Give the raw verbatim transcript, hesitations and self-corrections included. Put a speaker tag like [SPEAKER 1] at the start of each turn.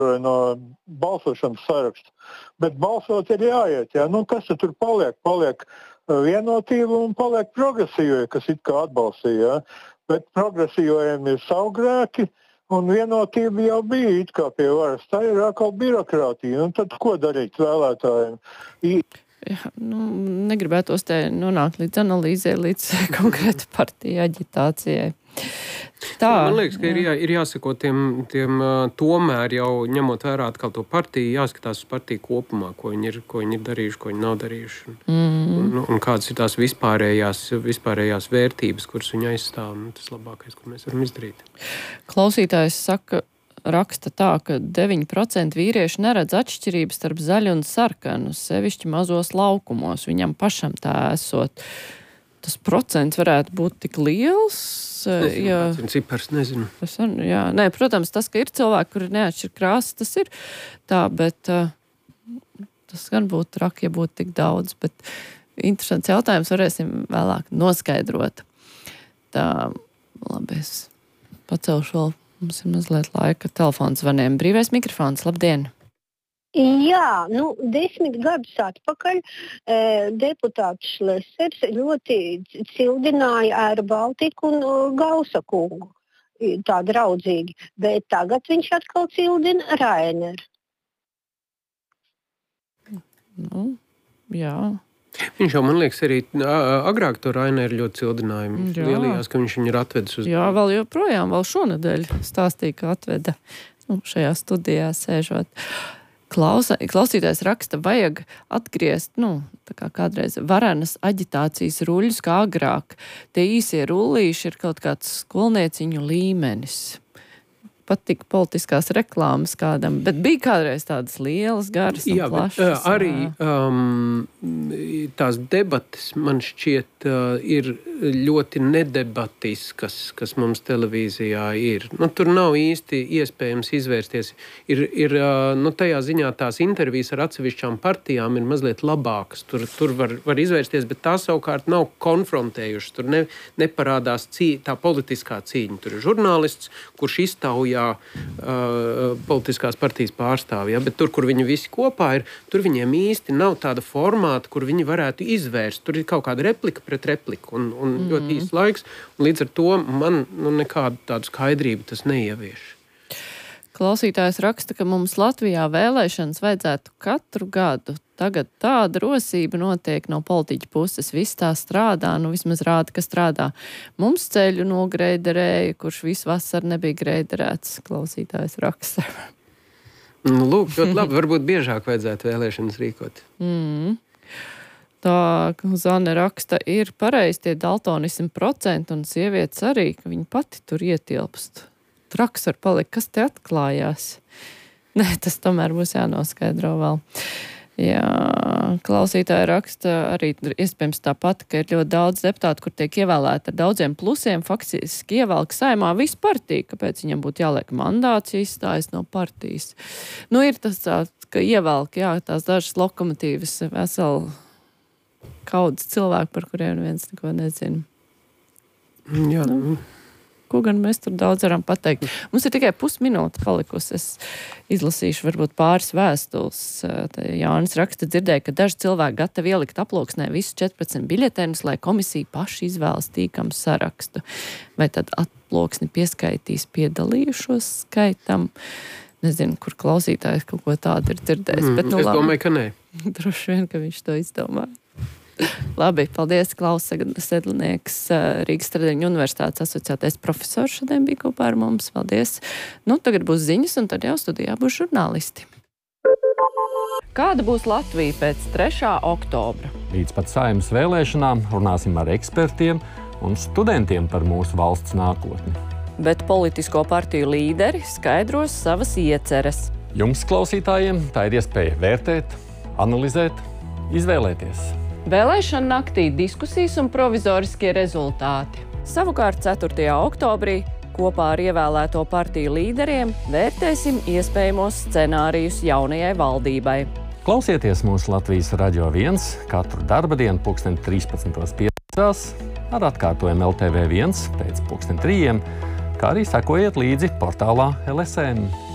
[SPEAKER 1] no balsošanas saraksta. Bet balsot ir jāiet, jā. Nu, kas tur paliek? Paliek vienotība un paliek progresīvie, kas it kā atbalstīja, jā. Bet progresīvajiem ir savu grēki, un vienotība jau bija it kā pie varas. Tā ir atkal birokrātija. Un tad ko darīt vēlētājiem? I...
[SPEAKER 2] Jā, nu, negribētos te nonākt līdz analīzē, līdz konkrēta partija aģitācijai. Tā,
[SPEAKER 3] Man liekas, ka jā. ir, jā, ir jāsako tiem, tiem tomēr jau ņemot vērā atkal to partiju, jāskatās uz partiju kopumā, ko viņi ir, ko viņi ir darījuši, ko viņi nav darījuši. Mm-hmm. Un, un kādas ir tās vispārējās, vispārējās vērtības, kuras viņi aizstāv. Nu, tas labākais, ko mēs varam izdarīt.
[SPEAKER 2] Klausītājs saka, raksta tā, ka deviņi procenti vīrieši neredz atšķirības starp zaļu un sarkanu, sevišķi mazos laukumos. Viņam pašam tā esot. Tas procents varētu būt tik liels.
[SPEAKER 3] Nezinu, ja, cipars, nezinu.
[SPEAKER 2] Tas, jā, nē, protams, tas, ka ir cilvēki, kuri neatšķir krāsas, tas ir tā, bet uh, tas gan būtu traki, ja būtu tik daudz. Bet interesants jautājums, varēsim vēlāk noskaidrot. Tā, labi, es pacelšu vēl, mums ir mazliet laika telefons zvaniem. Brīvais mikrofons, labdien!
[SPEAKER 4] Jā, nu, desmit gadus atpakaļ e, deputāts Šlesers ļoti cildināja Air Baltiku un uh, Gausa kungu, tā draudzīgi, bet tagad viņš atkal cildina Raineru.
[SPEAKER 2] Nu, jā.
[SPEAKER 3] Viņš jau, man liekas, arī agrāk to Raineru ļoti cildināja. Lielījās, ka viņš viņu ir atvedis uz...
[SPEAKER 2] Jā, vēl joprojām, vēl šonedēļ stāstīja, ka atveda nu, šajā studijā sēžot. Klausa, klausītājs raksta, vajag atgriezt, nu, tā kā kādreiz varenas aģitācijas ruļus kā agrāk. Tie īsie rullīši ir kaut kāds skolnieciņu līmenis. Patika politiskās reklāmas kādam, bet bija kādreiz tādas lielas, garas un
[SPEAKER 3] jā,
[SPEAKER 2] plašas.
[SPEAKER 3] Bet, uh, arī um, tās debates, man šķiet, uh, ir ļoti nedebatiskas, kas mums televīzijā ir. Nu, tur nav īsti iespējams izvērsties. Ir, ir uh, nu, tajā ziņā tās intervijas ar atsevišķām partijām ir mazliet labākas. Tur, tur var, var izvērsties, bet tās savukārt nav konfrontējušas. Tur ne, neparādās cī, tā politiskā cīņa. Tur ir žurnālists, kurš iztaujā Uh, politiskās partijas pārstāvji, ja? Bet tur, kur viņi visi kopā ir, tur viņiem īsti nav tāda formāta, kur viņi varētu izvērst. Tur ir kaut kāda replika pret repliku un, un mm. ļoti īsts laiks, un līdz ar to man nu, nekādu tādu skaidrību tas neievieš.
[SPEAKER 2] Klausītājs raksta, ka mums Latvijā vēlēšanas vajadzētu katru gadu. Tagad tāda rosība notiek no politiķa puses. Viss tā strādā, nu vismaz rāda, ka strādā. Mums ceļu nogreiderēja, kurš visu vasaru nebija greiderēts. Klausītājs raksta.
[SPEAKER 3] Nu, lūk, ļoti labi. Varbūt biežāk vajadzētu vēlēšanas rīkot.
[SPEAKER 2] Mm. Tā, Zane raksta, ir pareizi tie daltonismu procenti un sievietes arī, ka viņi pati tur ietilpst. Traks var palikt, kas te atklājās. Nē, tas tomēr būs jānoskaidro vēl. Jā, klausītāji raksta arī iespējams tāpat, ka ir ļoti daudz deputātu, kur tiek ievēlēti ar daudziem plusiem, faktiski ievelk saimā visu partiju, kāpēc viņam būtu jāliek mandāts, izstājas no partijas. Nu, ir tas tāds, ka ievelk, jā, tās dažas lokomotīvas veseli kaudzes cilvēku, par kuriem neviens neko nezina.
[SPEAKER 3] Jā,
[SPEAKER 2] nu. Ko gan mēs tur daudz varam pateikt. Mums ir tikai pusminūte palikusi. Es izlasīšu varbūt pāris vēstules. Jānis raksta, dzirdēja, ka daži cilvēki gatavi ielikt aploksnē visus četrpadsmit biļetenus, lai komisija paši izvēlas tīkamu sarakstu. Vai tad aploksni pieskaitīs piedalījušos skaitam? Nezinu, kur klausītājs kaut ko tādu ir dzirdējis.
[SPEAKER 3] Mm,
[SPEAKER 2] bet, nu,
[SPEAKER 3] es
[SPEAKER 2] labi.
[SPEAKER 3] domāju, ka nē.
[SPEAKER 2] Droši vien, ka viņš to izdomāja. Labi, paldies, Klaus Sedlnieks, Rīgas Strateģiņu universitātes asociētais profesors šodien bija kopā ar mums. Paldies. Nu, tagad būs ziņas, un tad jau studijā būs žurnālisti. Kāda būs Latvija pēc trešā oktobra?
[SPEAKER 5] Līdz pat Saeimas vēlēšanām runāsim ar ekspertiem un studentiem par mūsu valsts nākotni.
[SPEAKER 2] Bet politisko partiju līderi skaidros savas ieceres.
[SPEAKER 5] Jums, klausītājiem, tā ir iespēja vērtēt, analizēt, izvēlēties.
[SPEAKER 2] Vēlēšana naktī diskusijas un provizoriskie rezultāti. Savukārt ceturtajā oktobrī kopā ar ievēlēto partiju līderiem vērtēsim iespējamos scenārijus jaunajai valdībai.
[SPEAKER 5] Klausieties mūsu Latvijas Radio viens katru darba dienu pulksten trīspadsmitos piecās ar atkārtojumu L T V viens pēc pulksten trījiem, kā arī sekojiet līdzi portālā L S M.